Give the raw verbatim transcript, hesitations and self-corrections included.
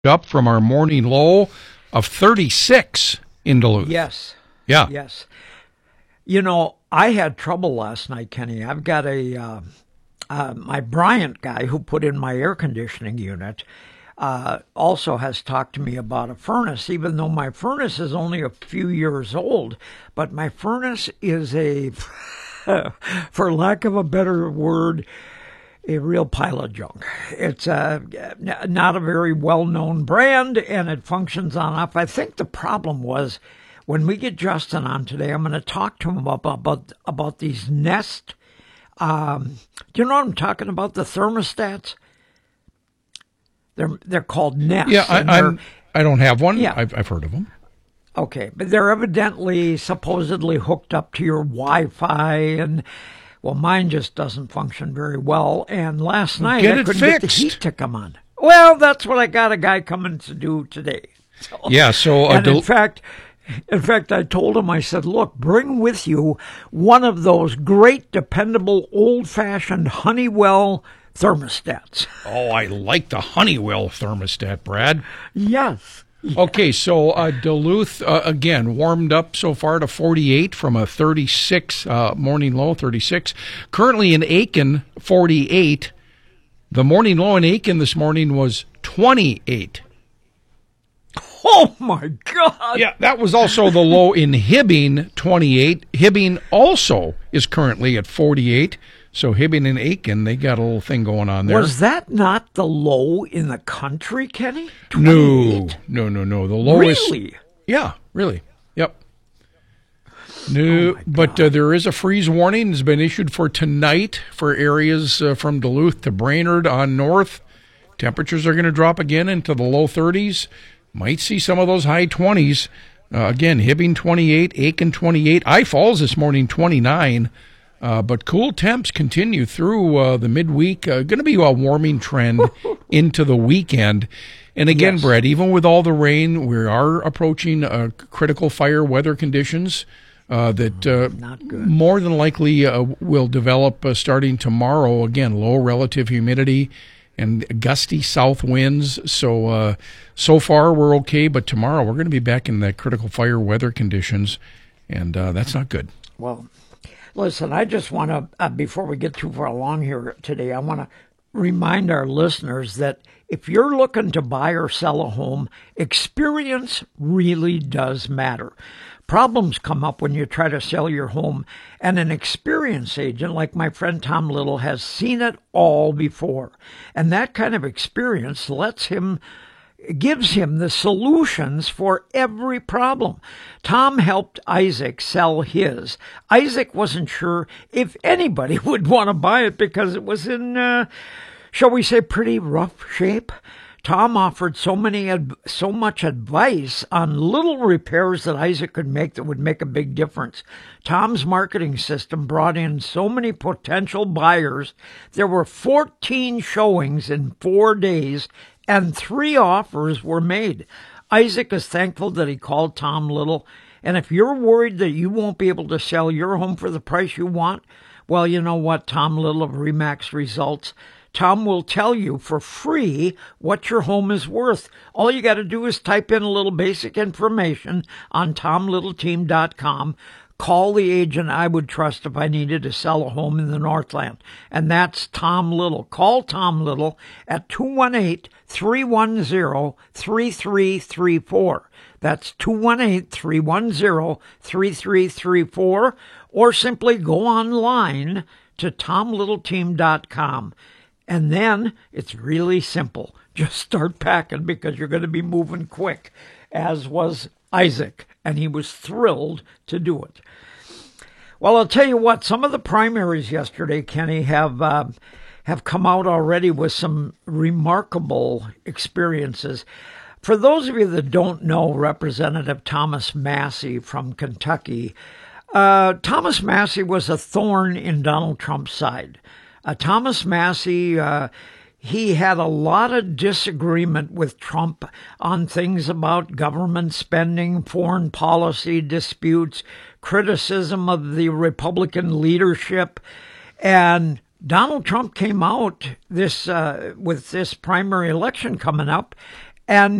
Up from our morning low of thirty-six in Duluth. Yes. Yeah. Yes. You know, I had trouble last night, Kenny. I've got a uh, uh, my Bryant guy who put in my air conditioning unit uh, also has talked to me about a furnace, even though my furnace is only a few years old. But my furnace is a, for lack of a better word, a real pile of junk. It's uh, not a very well-known brand, and it functions on off. I think the problem was when we get Justin on today, I'm going to talk to him about about, about these Nest. Um, do you know what I'm talking about? The thermostats. They're they're called Nest. Yeah, I I'm, I don't have one. Yeah. I've I've heard of them. Okay, but they're evidently supposedly hooked up to your Wi-Fi and. Well, mine just doesn't function very well, and last night get I it couldn't fixed. get the heat to come on. Well, that's what I got a guy coming to do today. So, yeah, so... Uh, and in fact, in fact, I told him, I said, look, bring with you one of those great, dependable, old-fashioned Honeywell thermostats. Oh, I like the Honeywell thermostat, Brad. Yes. Okay, so uh, Duluth, uh, again, warmed up so far to forty-eight from a thirty-six uh, morning low, thirty-six. Currently in Aiken, forty-eight. The morning low in Aiken this morning was twenty-eight. Oh, my God. Yeah, that was also the low in Hibbing, twenty-eight. Hibbing also is currently at forty-eight. So Hibbing and Aiken, they got a little thing going on there. Was that not the low in the country, Kenny? No, no, no, no. The low is... Really? Yeah, really. Yep. No, oh but uh, there is a freeze warning has been issued for tonight for areas uh, from Duluth to Brainerd on north. Temperatures are going to drop again into the low thirties. Might see some of those high twenties. Uh, again, Hibbing twenty-eight, Aiken twenty-eight. I Falls this morning twenty-nine. Uh, but cool temps continue through uh, the midweek. Uh, going to be a warming trend into the weekend. And again, yes. Brett, even with all the rain, we are approaching uh, critical fire weather conditions uh, that uh, more than likely uh, will develop uh, starting tomorrow. Again, low relative humidity and gusty south winds. So, uh, so far we're okay, but tomorrow we're going to be back in the critical fire weather conditions, and uh, that's not good. Well, listen, I just want to, uh, before we get too far along here today, I want to remind our listeners that if you're looking to buy or sell a home, experience really does matter. Problems come up when you try to sell your home, and an experienced agent like my friend Tom Little has seen it all before. And that kind of experience lets him gives him the solutions for every problem. Tom helped Isaac sell his. Isaac wasn't sure if anybody would want to buy it because it was in, uh, shall we say, pretty rough shape. Tom offered so many, so much advice on little repairs that Isaac could make that would make a big difference. Tom's marketing system brought in so many potential buyers. There were fourteen showings in four days, and three offers were made. Isaac is thankful that he called Tom Little. And if you're worried that you won't be able to sell your home for the price you want, well, you know what? Tom Little of Remax Results. Tom will tell you for free what your home is worth. All you got to do is type in a little basic information on tom little team dot com. Call the agent I would trust if I needed to sell a home in the Northland. And that's Tom Little. Call Tom Little at two one eight, three one zero, three three three four. That's two one eight, three one zero, three three three four. Or simply go online to tom little team dot com. And then it's really simple. Just start packing because you're going to be moving quick, as was Isaac, and he was thrilled to do it. Well, I'll tell you what, some of the primaries yesterday, Kenny, have uh, have come out already with some remarkable experiences. For those of you that don't know Representative Thomas Massie from Kentucky, uh, Thomas Massie was a thorn in Donald Trump's side. Uh, Thomas Massie, uh, he had a lot of disagreement with Trump on things about government spending, foreign policy disputes, criticism of the Republican leadership. And Donald Trump came out this uh, with this primary election coming up, And